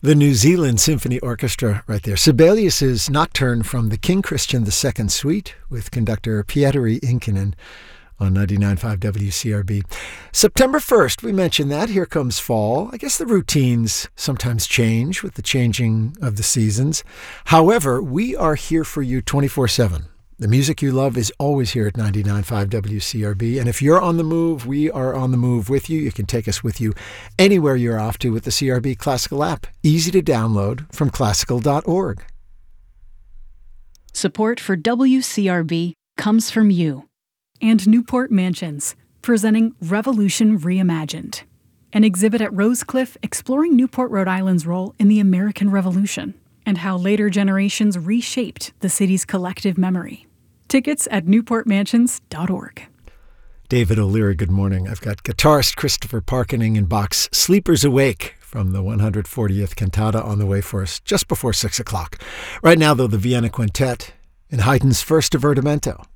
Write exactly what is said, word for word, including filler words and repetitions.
The New Zealand Symphony Orchestra right there. Sibelius's Nocturne from the King Christian the Second Suite with conductor Pietari Inkinen on ninety-nine point five W C R B. September first, we mentioned that. Here comes fall. I guess the routines sometimes change with the changing of the seasons. However, we are here for you twenty-four seven. The music you love is always here at ninety-nine point five W C R B. And if you're on the move, we are on the move with you. You can take us with you anywhere you're off to with the C R B Classical app. Easy to download from classical dot org. Support for W C R B comes from you and Newport Mansions, presenting Revolution Reimagined, an exhibit at Rosecliff exploring Newport, Rhode Island's role in the American Revolution and how later generations reshaped the city's collective memory. Tickets at newport mansions dot org. David O'Leary, good morning. I've got guitarist Christopher Parkening in Bach's Sleepers Awake from the one hundred fortieth Cantata on the way for us just before six o'clock. Right now, though, the Vienna Quintet in Haydn's First Divertimento.